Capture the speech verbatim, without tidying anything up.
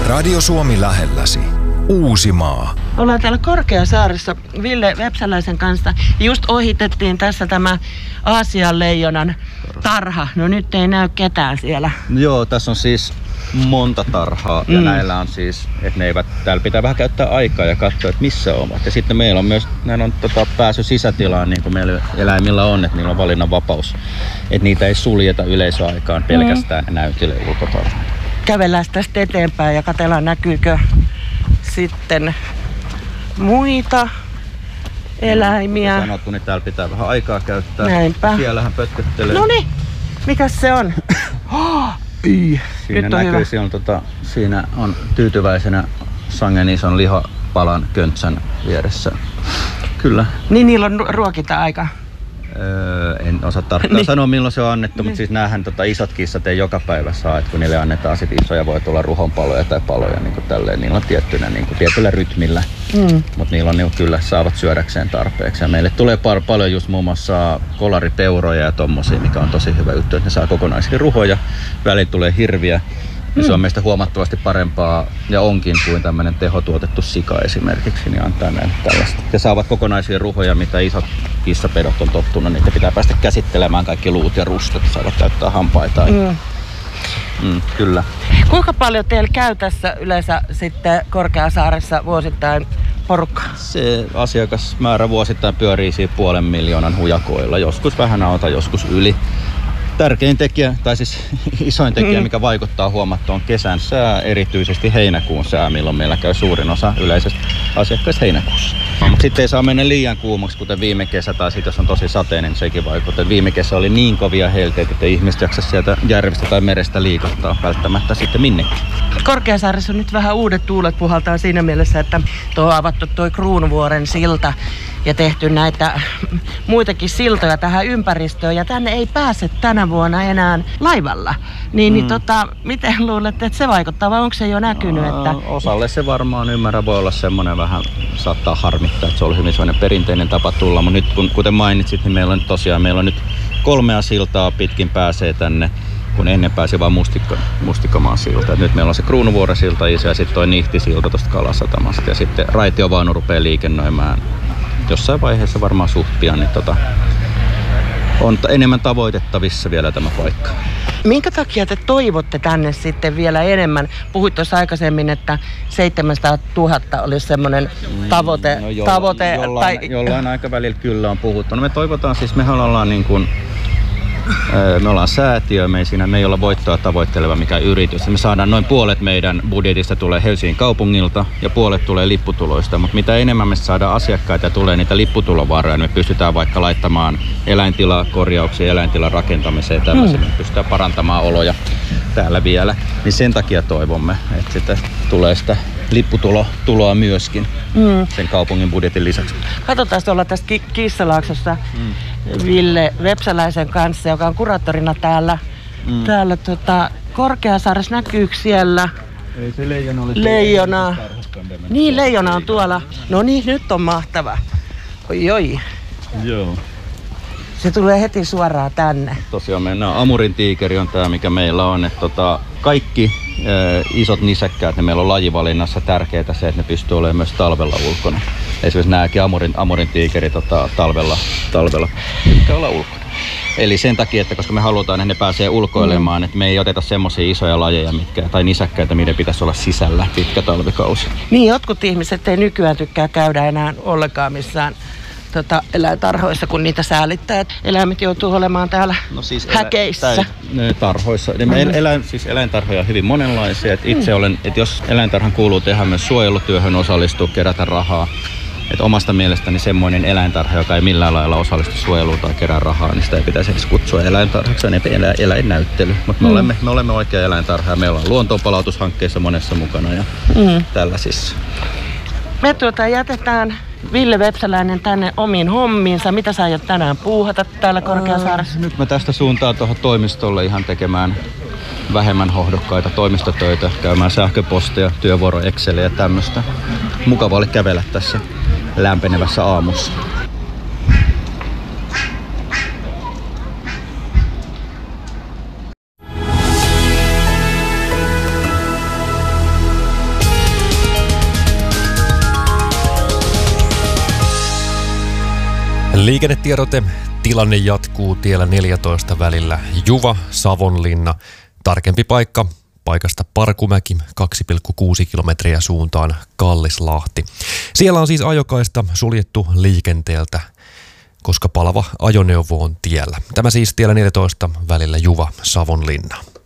Radio Suomi lähelläsi. Uusimaa. Ollaan täällä Korkeasaaressa Ville Vepsäläisen kanssa. Just ohitettiin tässä tämä Aasian leijonan tarha. No nyt ei näy ketään siellä. Joo, tässä on siis monta tarhaa ja mm. näillä on siis, että ne eivät, täällä pitää vähän käyttää aikaa ja katsoa, että missä ovat. Ja sitten meillä on myös, näillä on tota, pääsy sisätilaan, niin kuin meillä eläimillä on, että niillä on valinnanvapaus. Että niitä ei suljeta yleisöaikaan pelkästään mm. näytille ulkotarhaan. Kävellään tästä eteenpäin ja katsellaan, näkyykö sitten muita eläimiä. Ja sanottu, niin täällä pitää vähän aikaa käyttää. Näinpä. Siellähän pötköttelee. Noniin, mikäs se on? Oh, siinä nyt on näkyy, hyvä. siinä on, tota, siinä on tyytyväisenä sangen ison lihapalan köntsän vieressä. Kyllä. Niin niillä on ruokinta-aika. Öö, en osaa tarkkaan niin. sanoa milloin se on annettu, niin. Mutta siis näähän tota, isot kissat ei joka päivä saa, että kun niille annetaan sit isoja, voi tulla ruhonpaloja tai paloja niin kuin tälleen, niillä on tiettynä, niin kuin, tietyllä rytmillä, mm. mutta niillä on niin kyllä saavat syödäkseen tarpeeksi. Ja meille tulee par- paljon just muun muassa kolaripeuroja ja tommosia, mikä on tosi hyvä juttu, että ne saa kokonaisia ruhoja, välillä tulee hirviä. Ja se on meistä huomattavasti parempaa ja onkin kuin tämmöinen tehotuotettu sika esimerkiksi, niin antaa näin tällaista. Ja saavat kokonaisia ruhoja, mitä isot kissapedot on tottunut, niitä pitää päästä käsittelemään kaikki luut ja rustat, saavat käyttää hampaita. Mm. Mm, kyllä. Kuinka paljon teillä käy tässä yleensä sitten Korkeasaaressa vuosittain porukka? Se asiakasmäärä vuosittain pyörii siinä puolen miljoonan hujakoilla, joskus vähän alta, joskus yli. Tärkein tekijä, tai siis isoin tekijä, mm. mikä vaikuttaa huomattavasti, on kesän sää, erityisesti heinäkuun sää, milloin meillä käy suurin osa yleisestä asiakkaista heinäkuussa. Mutta sitten ei saa mennä liian kuumaksi, kuten viime kesä, tai sitten jos on tosi sateinen, niin sekin vaikuttaa. Viime kesä oli niin kovia helteitä, että ihmiset jaksa sieltä järvestä tai merestä liikuttaa välttämättä sitten minnekin. Korkeasaaressa on nyt vähän uudet tuulet puhaltaa siinä mielessä, että tuo on avattu tuo Kruunuvuoren silta ja tehty näitä muitakin siltoja tähän ympäristöön. Ja tänne ei pääse tänä vuonna enää laivalla. Niin, mm. niin tota, miten luulette, että se vaikuttaa vai onko se jo näkynyt? No, että... Osalle se varmaan ymmärrä, voi olla semmoinen vähän, saattaa harmittaa, että se oli hyvin sellainen perinteinen tapa tulla. Mutta nyt kun, kuten mainitsit, niin meillä on tosiaan meillä on nyt kolmea siltaa pitkin pääsee tänne, kun ennen pääsi vain mustikka, Mustikkamaan silta. Et nyt meillä on se Kruunuvuoren silta iso ja sitten toi Nihtisilta tuosta Kalasatamasta ja sitten raitiovaunu rupeaa liikennöimään jossain vaiheessa varmaan suht pian, niin tota, on enemmän tavoitettavissa vielä tämä paikka. Minkä takia te toivotte tänne sitten vielä enemmän? Puhuit tuossa aikaisemmin, että seitsemänsataatuhatta olisi semmoinen tavoite. No jo, tavoite jollain, tai... jollain aikavälillä kyllä on puhuttu. No me toivotaan siis, mehän ollaan niin kuin, me ollaan säätiö, me ei, siinä, me ei olla voittoa tavoitteleva mikään yritys. Me saadaan noin puolet meidän budjetista tulee Helsingin kaupungilta ja puolet tulee lipputuloista. Mutta mitä enemmän me saadaan asiakkaita ja tulee niitä lipputulovaroja, niin me pystytään vaikka laittamaan eläintilakorjauksia, eläintilan rakentamiseen ja tällaisen. Mm. Me pystytään parantamaan oloja täällä vielä. Niin sen takia toivomme, että sitä tulee sitä lipputuloa myöskin mm. sen kaupungin budjetin lisäksi. Katsotaan tuolla tästä Ki- Kissalaaksossa mm. Ville Vepsäläisen kanssa, joka on kuraattorina täällä, mm. täällä tota, Korkeasaaressa. Näkyykö siellä? Ei se leijona oli. Leijona. Niin, leijona on tuolla. No niin, nyt on mahtava. Oi oi. Joo. Se tulee heti suoraan tänne. Tosiaan meidän Amurin tiikeri on tää, mikä meillä on. Että tota, kaikki äh, isot nisäkkäät, ne meillä on lajivalinnassa tärkeää se, että ne pystyy olemaan myös talvella ulkona. Esimerkiksi nääkin Amurin, Amurin tiikeri tota, talvella, talvella pitää olla ulkona. Eli sen takia, että koska me halutaan, että ne pääsee ulkoilemaan, mm. että me ei oteta semmoisia isoja lajeja mitkä, tai nisäkkäitä, mitä pitäisi olla sisällä pitkä talvikausi. Niin, jotkut ihmiset ei nykyään tykkää käydä enää ollenkaan missään Tota, eläintarhoissa, kun niitä säälittää. Eläimet joutuu olemaan täällä no siis häkeissä. Elä, tai, tarhoissa. Mm. Eläin, siis eläintarhoja on hyvin monenlaisia. Et itse mm. olen, että jos eläintarhan kuuluu tehdä myös suojelutyöhön, osallistua, kerätä rahaa. Et omasta mielestäni semmoinen eläintarha, joka ei millään lailla osallistu suojeluun tai kerää rahaa, niin sitä ei pitäisi edes kutsua eläintarhaksi. Se on elä, eläinnäyttely. Mutta me, mm. olemme, me olemme oikea eläintarha ja meillä on luontoonpalautushankkeissa monessa mukana ja mm. tällaisissa. Me tuota jätetään Ville Vepsäläinen tänne omiin hommiinsa. Mitä sä aiot tänään puuhata täällä Korkeasaaressa? Nyt mä tästä suuntaan tuohon toimistolle ihan tekemään vähemmän hohdokkaita toimistotöitä, käymään sähköpostia, työvuoro Exceliä ja tämmöistä. Mukava oli kävellä tässä lämpenevässä aamussa. Liikennetiedote. Tilanne jatkuu tiellä neljätoista välillä Juva-Savonlinna. Tarkempi paikka paikasta Parkumäki kaksi pilkku kuusi kilometriä suuntaan Kallislahti. Siellä on siis ajokaista suljettu liikenteeltä, koska palava ajoneuvo on tiellä. Tämä siis tiellä neljätoista välillä Juva-Savonlinna.